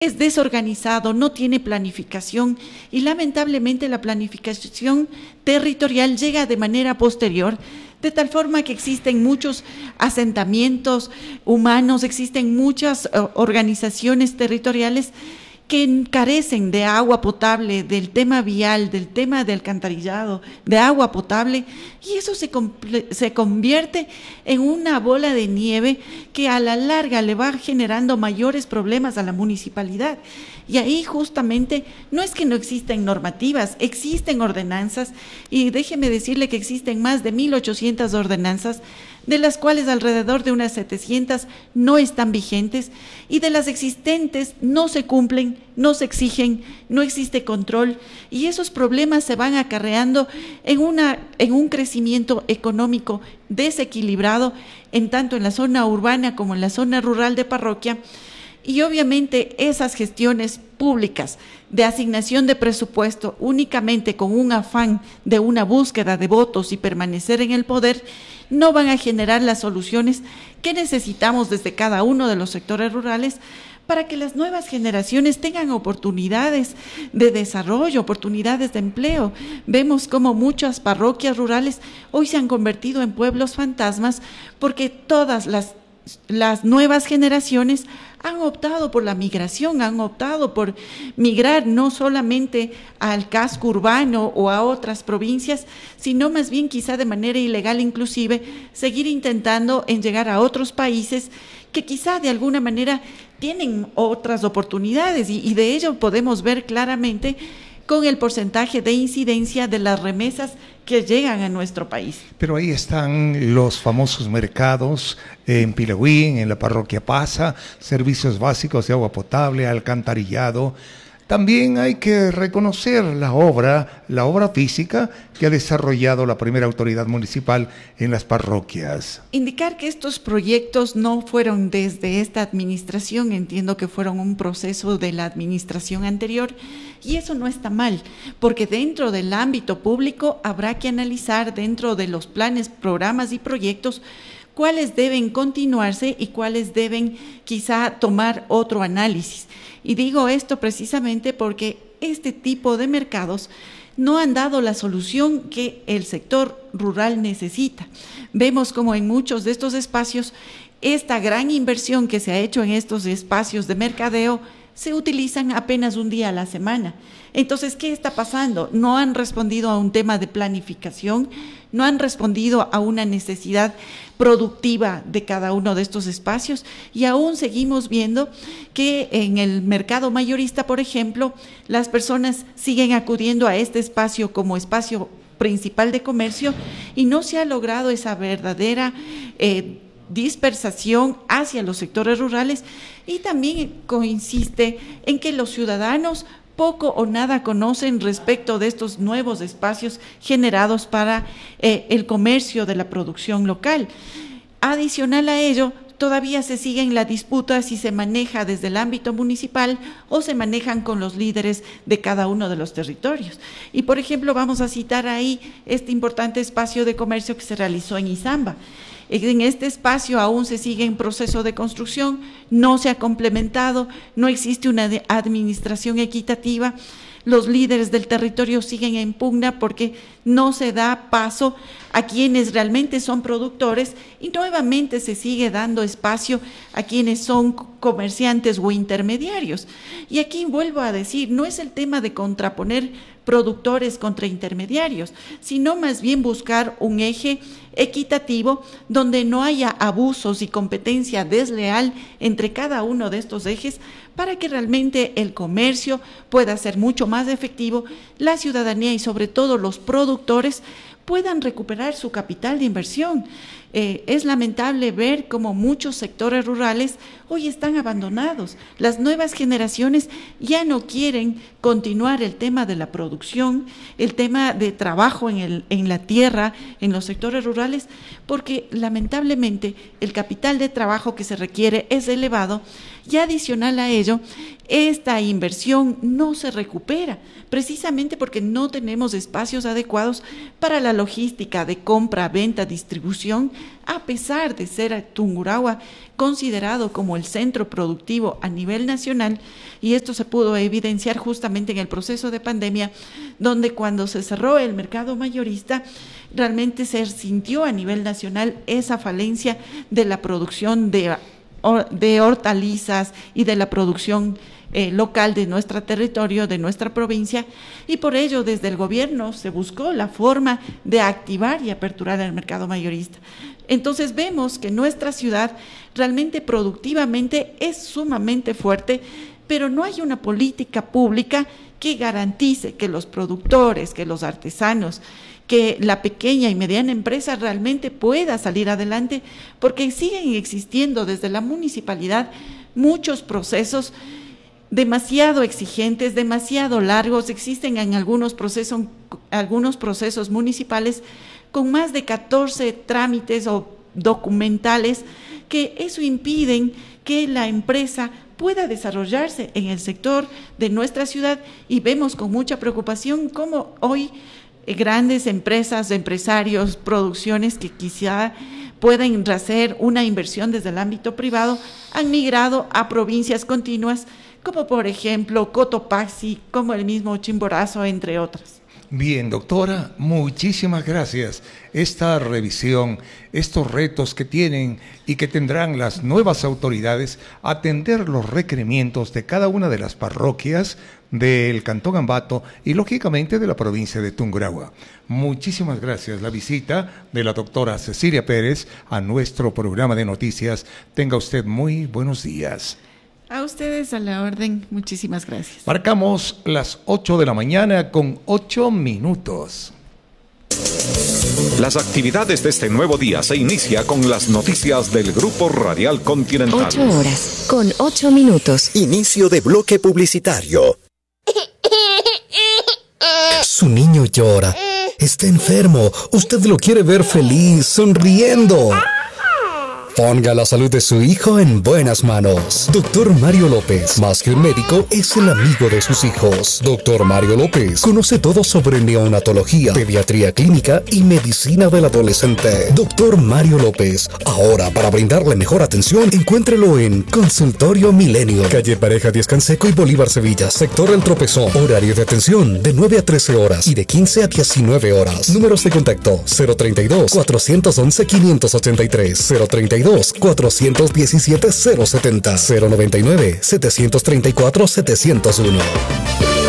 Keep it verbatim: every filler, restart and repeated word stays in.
es desorganizado, no tiene planificación y lamentablemente la planificación territorial llega de manera posterior, de tal forma que existen muchos asentamientos humanos, existen muchas uh, organizaciones territoriales que carecen de agua potable, del tema vial, del tema de alcantarillado, de agua potable, y eso se, se convierte en una bola de nieve que a la larga le va generando mayores problemas a la municipalidad. Y ahí justamente no es que no existen normativas, existen ordenanzas, y déjeme decirle que existen más de mil ochocientas ordenanzas, de las cuales alrededor de unas setecientas no están vigentes, y de las existentes no se cumplen, no se exigen, no existe control, y esos problemas se van acarreando en, una, en un crecimiento económico desequilibrado, en tanto en la zona urbana como en la zona rural de parroquia. Y obviamente esas gestiones públicas de asignación de presupuesto únicamente con un afán de una búsqueda de votos y permanecer en el poder, no van a generar las soluciones que necesitamos desde cada uno de los sectores rurales para que las nuevas generaciones tengan oportunidades de desarrollo, oportunidades de empleo. Vemos cómo muchas parroquias rurales hoy se han convertido en pueblos fantasmas porque todas las, las nuevas generaciones han optado por la migración, han optado por migrar no solamente al casco urbano o a otras provincias, sino más bien quizá de manera ilegal inclusive, seguir intentando en llegar a otros países que quizá de alguna manera tienen otras oportunidades y, y de ello podemos ver claramente con el porcentaje de incidencia de las remesas que llegan a nuestro país. Pero ahí están los famosos mercados en Pilagüín, en la parroquia Pasa, servicios básicos de agua potable, alcantarillado. También hay que reconocer la obra, la obra física que ha desarrollado la primera autoridad municipal en las parroquias. Indicar que estos proyectos no fueron desde esta administración, entiendo que fueron un proceso de la administración anterior, y eso no está mal, porque dentro del ámbito público habrá que analizar dentro de los planes, programas y proyectos cuáles deben continuarse y cuáles deben quizá tomar otro análisis. Y digo esto precisamente porque este tipo de mercados no han dado la solución que el sector rural necesita. Vemos como en muchos de estos espacios, esta gran inversión que se ha hecho en estos espacios de mercadeo se utilizan apenas un día a la semana. Entonces, ¿qué está pasando? No han respondido a un tema de planificación, no han respondido a una necesidad productiva de cada uno de estos espacios y aún seguimos viendo que en el mercado mayorista, por ejemplo, las personas siguen acudiendo a este espacio como espacio principal de comercio y no se ha logrado esa verdadera eh, dispersación hacia los sectores rurales y también consiste en que los ciudadanos poco o nada conocen respecto de estos nuevos espacios generados para eh, el comercio de la producción local. Adicional a ello, todavía se sigue en la disputa si se maneja desde el ámbito municipal o se manejan con los líderes de cada uno de los territorios. Y por ejemplo, vamos a citar ahí este importante espacio de comercio que se realizó en Izamba. En este espacio aún se sigue en proceso de construcción, no se ha complementado, no existe una administración equitativa, los líderes del territorio siguen en pugna porque no se da paso a quienes realmente son productores y nuevamente se sigue dando espacio a quienes son comerciantes o intermediarios. Y aquí vuelvo a decir, no es el tema de contraponer productores contra intermediarios, sino más bien buscar un eje equitativo donde no haya abusos y competencia desleal entre cada uno de estos ejes para que realmente el comercio pueda ser mucho más efectivo, la ciudadanía y sobre todo los productores puedan recuperar su capital de inversión. Eh, es lamentable ver cómo muchos sectores rurales hoy están abandonados. Las nuevas generaciones ya no quieren continuar el tema de la producción, el tema de trabajo en, el, en la tierra, en los sectores rurales, porque lamentablemente el capital de trabajo que se requiere es elevado Y adicional a ello, esta inversión no se recupera, precisamente porque no tenemos espacios adecuados para la logística de compra, venta, distribución, a pesar de ser Tungurahua considerado como el centro productivo a nivel nacional, y esto se pudo evidenciar justamente en el proceso de pandemia, donde cuando se cerró el mercado mayorista, realmente se sintió a nivel nacional esa falencia de la producción de, de hortalizas y de la producción Eh, local de nuestro territorio, de nuestra provincia, y por ello desde el gobierno se buscó la forma de activar y aperturar el mercado mayorista. Entonces vemos que nuestra ciudad realmente productivamente es sumamente fuerte, pero no hay una política pública que garantice que los productores, que los artesanos, que la pequeña y mediana empresa realmente pueda salir adelante, porque siguen existiendo desde la municipalidad muchos procesos demasiado exigentes, demasiado largos. Existen en algunos procesos, algunos procesos municipales con más de catorce trámites o documentales, que eso impiden que la empresa pueda desarrollarse en el sector de nuestra ciudad, y vemos con mucha preocupación cómo hoy eh, grandes empresas, empresarios, producciones que quizá pueden hacer una inversión desde el ámbito privado han migrado a provincias continuas, como por ejemplo Cotopaxi, como el mismo Chimborazo, entre otras. Bien, doctora, muchísimas gracias. Esta revisión, estos retos que tienen y que tendrán las nuevas autoridades, atender los requerimientos de cada una de las parroquias del Cantón Ambato y lógicamente de la provincia de Tungurahua. Muchísimas gracias. La visita de la doctora Cecilia Pérez a nuestro programa de noticias. Tenga usted muy buenos días. A ustedes a la orden, muchísimas gracias. Marcamos las ocho de la mañana con ocho minutos. Las actividades de este nuevo día se inicia con las noticias del Grupo Radial Continental. Ocho horas con ocho minutos. Inicio de bloque publicitario. Su niño llora. Está enfermo. Usted lo quiere ver feliz, sonriendo. Ponga la salud de su hijo en buenas manos. Doctor Mario López, más que un médico, es el amigo de sus hijos. Doctor Mario López conoce todo sobre neonatología, pediatría clínica y medicina del adolescente. Doctor Mario López, ahora para brindarle mejor atención, encuéntrelo en Consultorio Milenio, calle Pareja Díaz Canseco y Bolívar Sevilla, sector El Tropezón. Horario de atención de nueve a trece horas y de quince a diecinueve horas. Números de contacto cero treinta y dos, cuatrocientos once, quinientos ochenta y tres, cero treinta y dos, cuatrocientos diecisiete, cero setenta, cero noventa y nueve, setecientos treinta y cuatro, setecientos uno.